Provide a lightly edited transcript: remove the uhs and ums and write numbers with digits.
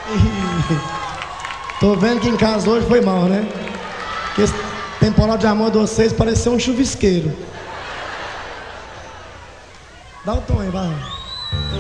Tô vendo que em casa hoje foi mal, né? Porque esse temporal de amor de vocês pareceu um chuvisqueiro. Dá o tom aí, vai.